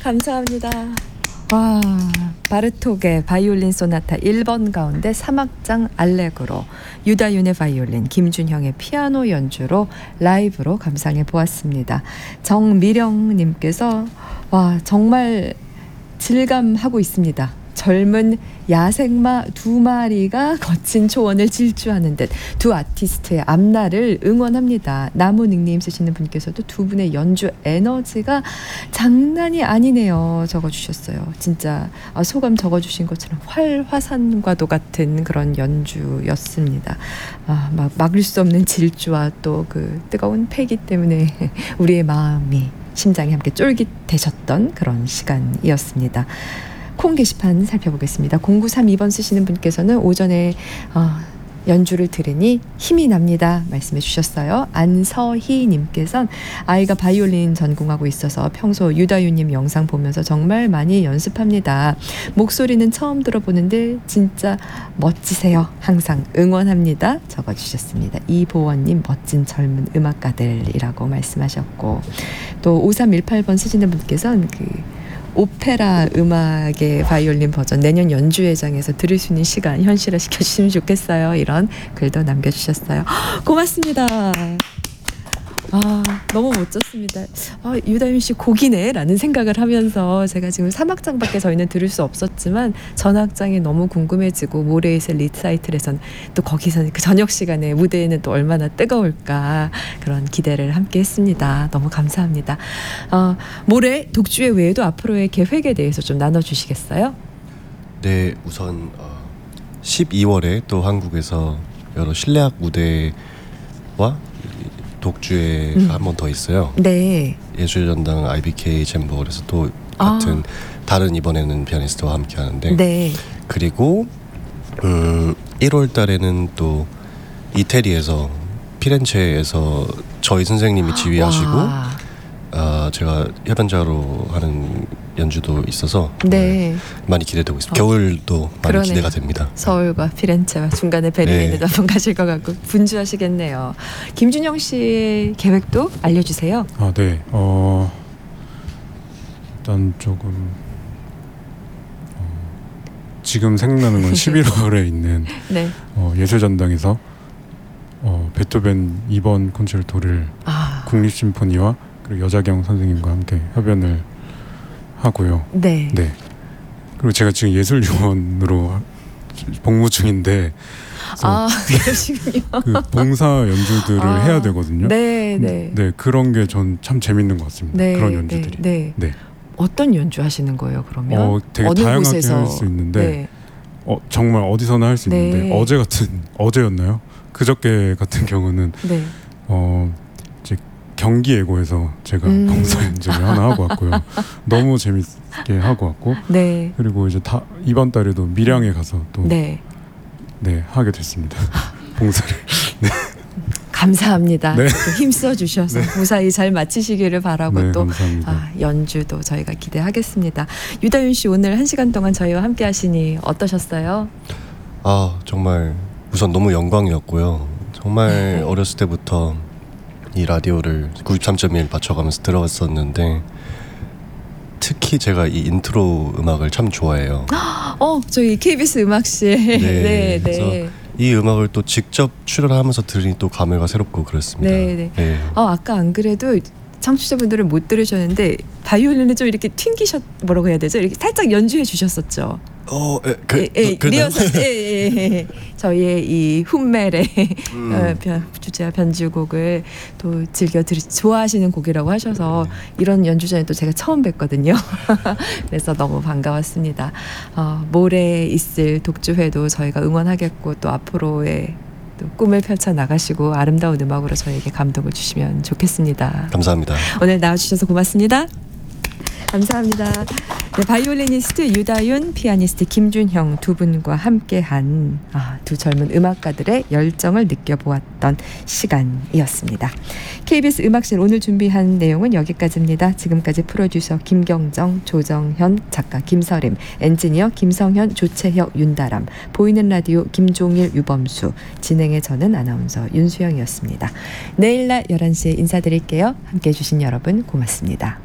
감사합니다. 와, 바르톡의 바이올린 소나타 1번 가운데 3악장 알레그로, 유다윤의 바이올린, 김준형의 피아노 연주로 라이브로 감상해 보았습니다. 정미령님께서 와, 정말 질감하고 있습니다. 젊은 야생마 2마리가 거친 초원을 질주하는 듯 두 아티스트의 앞날을 응원합니다. 나무 닉네임 쓰시는 분께서도 두 분의 연주 에너지가 장난이 아니네요 적어주셨어요. 진짜 소감 적어주신 것처럼 활화산과도 같은 그런 연주였습니다. 막을 수 없는 질주와 또 그 뜨거운 패기 때문에 우리의 마음이 심장이 함께 쫄깃해졌던 그런 시간이었습니다. 콩 게시판 살펴보겠습니다. 0932번 쓰시는 분께서는 오전에 연주를 들으니 힘이 납니다 말씀해 주셨어요. 안서희님께서는 아이가 바이올린 전공하고 있어서 평소 유다윤님 영상 보면서 정말 많이 연습합니다. 목소리는 처음 들어보는데 진짜 멋지세요. 항상 응원합니다 적어주셨습니다. 이보원님 멋진 젊은 음악가들이라고 말씀하셨고, 또 5318번 쓰시는 분께서는 오페라 음악의 바이올린 버전 내년 연주회장에서 들을 수 있는 시간 현실화시켜주시면 좋겠어요. 이런 글도 남겨주셨어요. 고맙습니다. 너무 멋졌습니다. 유다윤 씨 곡이네 라는 생각을 하면서 제가 지금 3악장밖에 저희는 들을 수 없었지만 전악장이 너무 궁금해지고, 모레 있을 리사이틀에선 또 거기서 그 저녁 시간에 무대에는 또 얼마나 뜨거울까 그런 기대를 함께 했습니다. 너무 감사합니다. 모레 독주회 외에도 앞으로의 계획에 대해서 좀 나눠주시겠어요? 네, 우선 12월에 또 한국에서 여러 실내악 무대와 독주회가 한 번 더 있어요. 네. 예술전당 IBK 잼버에서 또 같은 다른 이번에는 피아니스트와 함께 하는데, 네. 그리고 1월 달에는 또 이태리에서 피렌체에서 저희 선생님이 지휘하시고 제가 협연자로 하는 연주도 있어서 네. 많이 기대되고 있습니다. 겨울도 많이 그러네요. 기대가 됩니다. 서울과 피렌체와 중간에 베를린에도 네. 한번 가실 것 같고 분주하시겠네요. 김준형 씨의 계획도 알려주세요. 네. 일단 조금 지금 생각나는 건 11월에 있는 네. 예술전당에서 베토벤 2번 콘체르토를 국립심포니와 그리고 여자경 선생님과 함께 협연을 하고요. 네. 네. 그리고 제가 지금 예술요원으로 복무 중인데, 그러시군요. 그 봉사 연주들을 해야 되거든요. 네, 네. 네, 그런 게 전 참 재밌는 것 같습니다. 네, 그런 연주들이. 네, 네. 어떤 연주 하시는 거예요, 그러면? 되게 어느 다양하게 곳에서? 할 수 있는데, 네. 정말 어디서나 할 수 있는데, 어제였나요? 그저께 같은 경우는 네. 이제 경기예고에서 제가 봉사 연주를 하나 하고 왔고요. 너무 재밌게 하고 왔고, 네. 그리고 이제 이번 달에도 밀양에 가서 또 네, 하게 됐습니다. 봉사를. 네. 감사합니다. 네. 힘써 주셔서 네. 무사히 잘 마치시기를 바라고 네, 또 연주도 저희가 기대하겠습니다. 유다윤 씨 오늘 1시간 동안 저희와 함께 하시니 어떠셨어요? 정말 우선 너무 영광이었고요. 정말 어렸을 때부터 이 라디오를 93.1 맞춰가면서 들어왔었는데, 특히 제가 이 인트로 음악을 참 좋아해요. 저희 KBS 음악실. 네. 그래서 이 음악을 또 직접 출연하면서 들으니 또 감회가 새롭고 그렇습니다. 네. 아까 안 그래도 청취자분들은 못 들으셨는데 바이올린을 좀 이렇게 뭐라고 해야 되죠? 이렇게 살짝 연주해 주셨었죠. 리허설. 저희의 이 훈멜의 주제와 변주곡을 또 좋아하시는 곡이라고 하셔서 이런 연주자는 또 제가 처음 뵀거든요. 그래서 너무 반가웠습니다. 모레 있을 독주회도 저희가 응원하겠고, 또 앞으로의 또 꿈을 펼쳐 나가시고 아름다운 음악으로 저에게 감동을 주시면 좋겠습니다. 감사합니다. 오늘 나와주셔서 고맙습니다. 감사합니다. 네, 바이올리니스트 유다윤, 피아니스트 김준형 두 분과 함께한 두 젊은 음악가들의 열정을 느껴보았던 시간이었습니다. KBS 음악실 오늘 준비한 내용은 여기까지입니다. 지금까지 프로듀서 김경정, 조정현, 작가 김서림, 엔지니어 김성현, 조채혁, 윤다람, 보이는 라디오 김종일, 유범수, 진행의 저는 아나운서 윤수영이었습니다. 내일 낮 11시에 인사드릴게요. 함께해 주신 여러분 고맙습니다.